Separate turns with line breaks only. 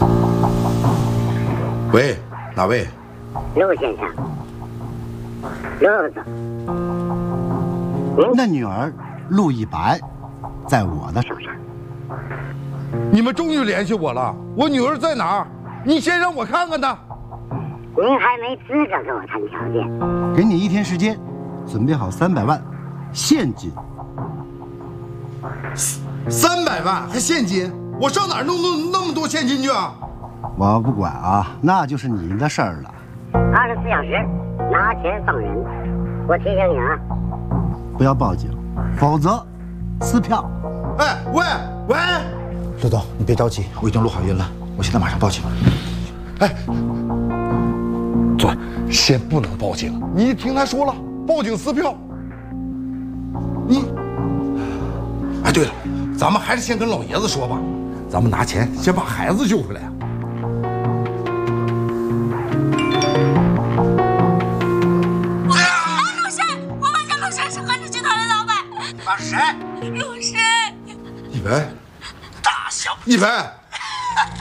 喂，哪位？
陆先生，陆子。
您的女儿陆一白，在我的手上。
你们终于联系我了，我女儿在哪儿？你先让我看看她。
您还没资格跟我谈条件。
给你1天时间，准备好300万现金。
300万还现金？我上哪儿弄那么多现金去啊？
我不管啊，那就是你的事儿了。
24小时拿钱放人。我提醒你啊，
不要报警，否则撕票。
哎，喂，
陆总，你别着急，我已经录好音了，我现在马上报警。
哎，先不能报警，你听他说了，报警撕票。哎，对了，咱们还是先跟老爷子说吧，咱们拿钱先把孩子救回来呀。
陆深，我发现陆深是合资集团的老板。
你妈是谁？
陆深。
一白，
大小
一白。